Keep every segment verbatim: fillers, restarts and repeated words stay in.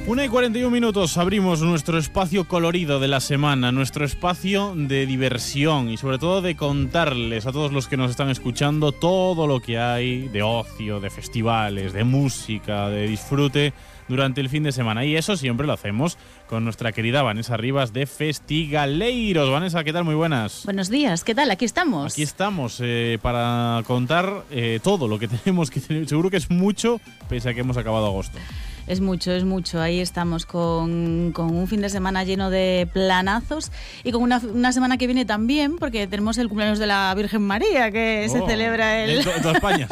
Una y cuarenta y un minutos, abrimos nuestro espacio colorido de la semana, nuestro espacio de diversión y sobre todo de contarles a todos los que nos están escuchando todo lo que hay de ocio, de festivales, de música, de disfrute durante el fin de semana. Y eso siempre lo hacemos con nuestra querida Vanessa Rivas de Festigaleiros. Vanessa, ¿qué tal? Muy buenas. Buenos días, ¿qué tal? Aquí estamos. Aquí estamos eh, para contar eh, todo lo que tenemos que tener. Seguro que es mucho, pese a que hemos acabado agosto. Es mucho, es mucho. Ahí estamos con, con un fin de semana lleno de planazos y con una, una semana que viene también, porque tenemos el cumpleaños de la Virgen María, que oh, se celebra el, en toda España.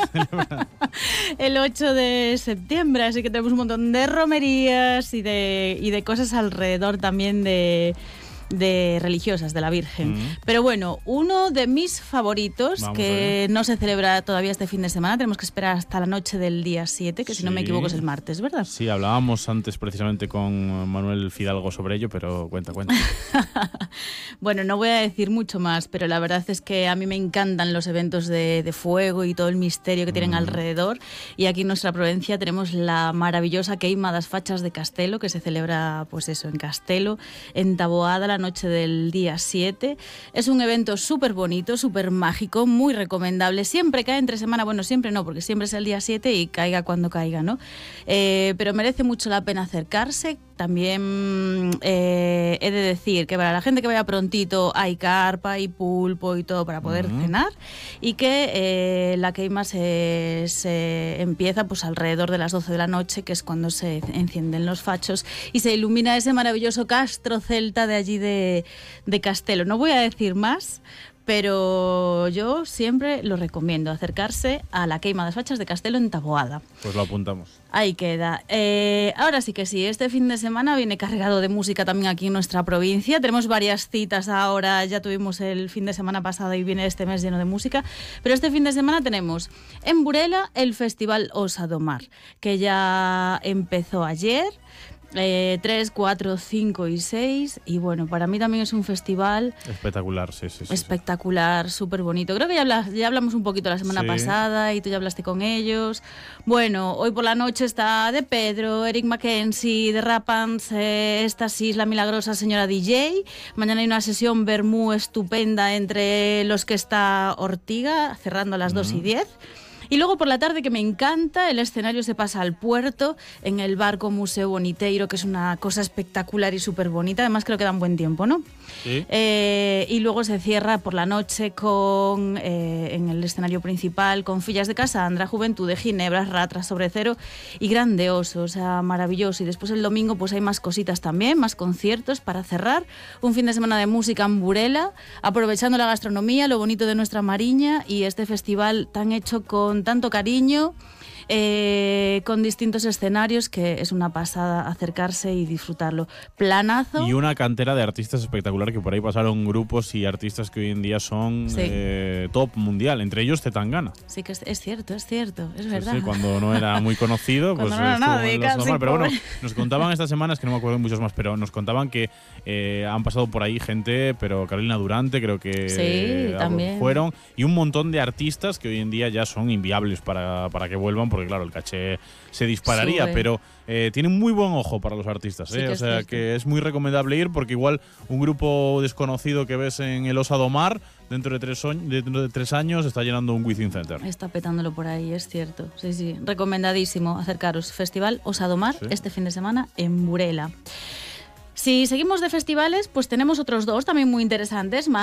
el ocho de septiembre, así que tenemos un montón de romerías y de, y de cosas alrededor también de... de religiosas de la Virgen. Mm. Pero bueno, uno de mis favoritos, Vamos que no se celebra todavía este fin de semana, tenemos que esperar hasta la noche del día siete, que sí. si no me equivoco es el martes, ¿verdad? Sí, hablábamos antes precisamente con Manuel Fidalgo sobre ello, pero cuenta, cuenta. Bueno, no voy a decir mucho más, pero la verdad es que a mí me encantan los eventos de, de fuego y todo el misterio que tienen mm. alrededor, y aquí en nuestra provincia tenemos la maravillosa Queima das Fachas de Castelo, que se celebra, pues eso, en Castelo, en Taboada, la noche del día siete. Es un evento súper bonito, súper mágico, muy recomendable. Siempre cae entre semana, bueno, siempre no, porque siempre es el día siete y caiga cuando caiga, ¿no? Eh, pero merece mucho la pena acercarse. También eh, he de decir que para la gente que vaya prontito hay carpa y pulpo y todo para poder uh-huh. cenar, y que eh, la queima se, se empieza pues alrededor de las doce de la noche, que es cuando se encienden los fachos y se ilumina ese maravilloso castro celta de allí de, de Castelo. No voy a decir más, pero yo siempre lo recomiendo, acercarse a la Queima das Fachas de Castelo en Taboada. Pues lo apuntamos. Ahí queda. Eh, ahora sí que sí, este fin de semana viene cargado de música también aquí en nuestra provincia. Tenemos varias citas ahora, ya tuvimos el fin de semana pasado y viene este mes lleno de música. Pero este fin de semana tenemos en Burela el Festival Osa do Mar, que ya empezó ayer. Eh, tres, cuatro, cinco y seis, y bueno, para mí también es un festival espectacular, sí, sí, sí espectacular, súper bonito. Creo que ya, hablas, ya hablamos un poquito la semana sí. pasada y tú ya hablaste con ellos. Bueno, hoy por la noche está De Pedro, Eric Mackenzie, The Rapans, eh, Éxtasis, La Milagrosa Señora D J. Mañana hay una sesión Bermú estupenda entre los que está Ortiga, cerrando a las mm. dos y diez. Y luego por la tarde, que me encanta, el escenario se pasa al puerto, en el barco Museo Boniteiro, que es una cosa espectacular y súper bonita. Además creo que dan buen tiempo, ¿no? Sí. Eh, y luego se cierra por la noche con eh, en el escenario principal con Fillas de Casandra, Juventud de Ginebra, Ratras sobre Cero y Grande Oso, o sea, maravilloso. Y después el domingo pues hay más cositas también, más conciertos para cerrar. Un fin de semana de música en Burela, aprovechando la gastronomía, lo bonito de nuestra Mariña y este festival tan hecho con tanto cariño, eh, con distintos escenarios, que es una pasada acercarse y disfrutarlo. Planazo. Y una cantera de artistas espectacular, que por ahí pasaron grupos y artistas que hoy en día son sí. eh, top mundial, entre ellos Zetangana. Sí, que es, es cierto, es cierto, es sí, verdad. Sí, cuando no era muy conocido, pues no era nadie, casi, normal. Pero bueno, nos contaban estas semanas, que no me acuerdo muchos más, pero nos contaban que eh, han pasado por ahí gente, pero Carolina Durante creo que sí, eh, también. fueron, y un montón de artistas que hoy en día ya son inviables para, para que vuelvan, porque claro, el caché se dispararía, Sube. pero eh, tienen muy buen ojo para los artistas, sí ¿eh? que o sea cierto. que es muy recomendable ir, porque igual un grupo desconocido que ves en el Osa do Mar dentro de tres, dentro de tres años está llenando un Within Center. Está petándolo por ahí, es cierto. Sí, sí, recomendadísimo acercaros. Festival Osa do Mar, sí. este fin de semana en Burela. Si seguimos de festivales, pues tenemos otros dos también muy interesantes.